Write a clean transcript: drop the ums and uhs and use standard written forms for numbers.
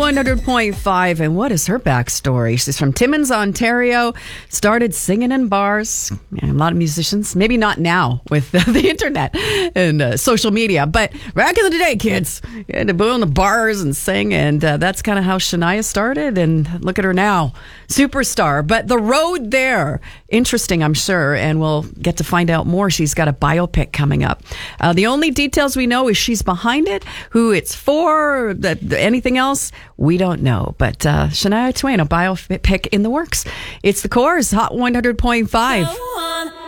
100.5. And what is her backstory? She's from Timmins, Ontario. Started singing in bars. Yeah, a lot of musicians. Maybe not now with the internet and social media. But back in the day, kids, you had to go in the bars and sing. And that's kind of how Shania started. And look at her now. Superstar. But the road there, interesting, I'm sure. And we'll get to find out more. She's got a biopic coming up. The only details we know is she's behind it, who it's for, anything else, we don't know. But Shania Twain, a biopic in the works. It's the Corrs, Hot 100.5.